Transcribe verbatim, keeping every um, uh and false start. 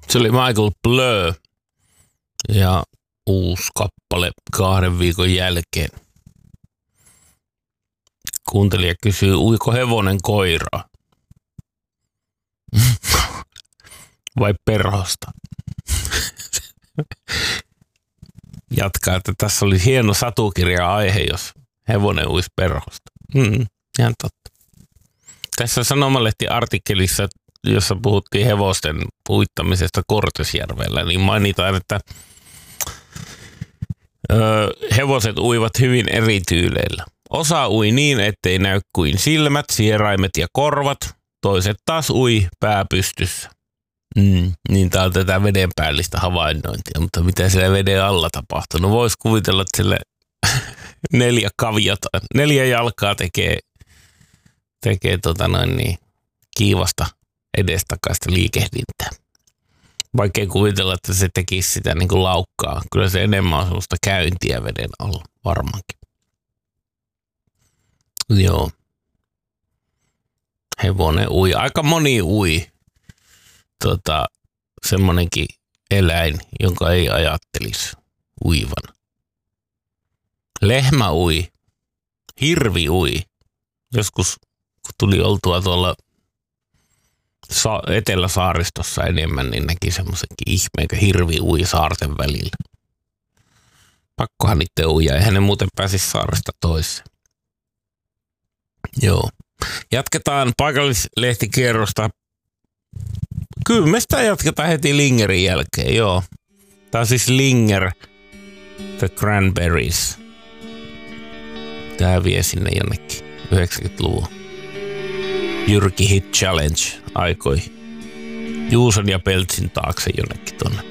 Se oli Michael Blö ja uusi kappale kahden viikon jälkeen. Kuuntelija kysyy, uiko hevonen koiraa? Vai perhosta? Jatkaa, että tässä oli hieno satukirja-aihe, jos hevonen uisi perhosta. Mm, ihan totta. Tässä Sanomalehti-artikkelissa, jossa puhuttiin hevosten uittamisesta Kortesjärvellä, niin mainitaan, että öö, hevoset uivat hyvin eri tyyleillä. Osa ui niin, ettei näy kuin silmät, sieraimet ja korvat. Toiset taas ui pää pystyssä. Mm, niin tää on tätä vedenpäällistä havainnointia, mutta mitä siellä veden alla tapahtuu? No vois kuvitella, että sille neljä kaviota, neljä jalkaa tekee, tekee tota noin niin, kiivasta edestakaista liikehdintää. Vaikea kuvitella, että se tekisi sitä niin kuin laukkaa. Kyllä se enemmän on sellaista käyntiä veden alla, varmaankin. Joo. Hevonen ui. Aika moni ui. Tota, semmonenkin eläin, jonka ei ajattelisi uivan. Lehmä ui. Hirvi ui. Joskus kun tuli oltua tuolla Sa- Etelä-saaristossa enemmän, niin näki semmoisenkin ihmeen, hirvi ui saarten välillä. Pakkohan niitä uija, eihän ne muuten pääsisi saaresta toiseen. Joo. Jatketaan paikallislehtikierrosta. Kyllä me sitä jatketaan heti Lingerin jälkeen, joo. Tää on siis Linger, The Cranberries. Tää vie sinne jonnekin yhdeksänkymmentäluvun Jyrki Hit Challenge aikoihin. Juuson ja Peltsin taakse jonnekin tonne.